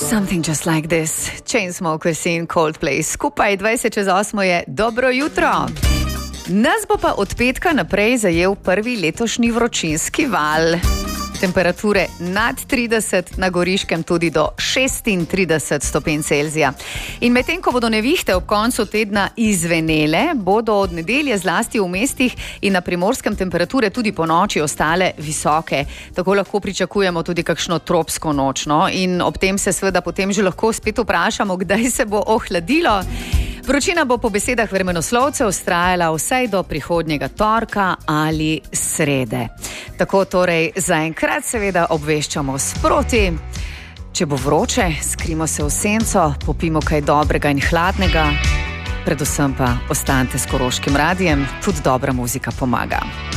Something just like this. Chainsmokers in Coldplay. Skupaj 20:08 je dobro jutro. Nas bo pa od petka naprej zajel prvi letošnji vročinski val. Temperature nad 30, na Goriškem tudi do 36 stopinj Celzija. In medtem, ko bodo nevihte ob koncu tedna izvenele, bodo od nedelje zlasti v mestih in na Primorskem temperature tudi po noči ostale visoke. Tako lahko pričakujemo tudi kakšno tropsko noč. No? In ob tem se seveda potem že lahko spet vprašamo, kdaj se bo ohladilo. Vročina bo po besedah vremenoslovcev vztrajala vsaj do prihodnjega torka ali srede. Tako torej zaenkrat seveda obveščamo sproti. Če bo vroče, skrimo se v senco, popimo kaj dobrega in hladnega, predvsem pa ostanite s Koroškim radijem, tudi dobra muzika pomaga.